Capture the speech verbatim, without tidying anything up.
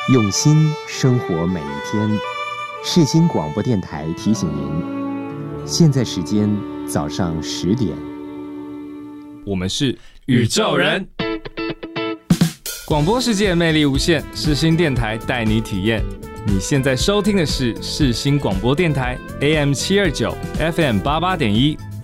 用心生活每一天。世新广播电台提醒您，现在时间早上十点。 我们是宇宙人，广播世界魅力无限，世新电台带你体验。你现在收听的是世新广播电台 A M 七二九 F M 八八点一